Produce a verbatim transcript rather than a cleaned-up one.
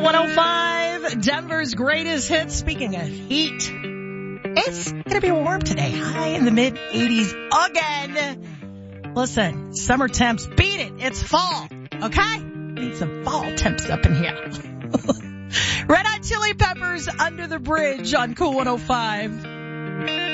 one oh five, Denver's greatest hits. Speaking of heat, it's going to be warm today. High in the mid eighties again. Listen, summer temps, beat it. It's fall, okay? Need some fall temps up in here. Red Hot Chili Peppers, Under the Bridge on Cool one oh five.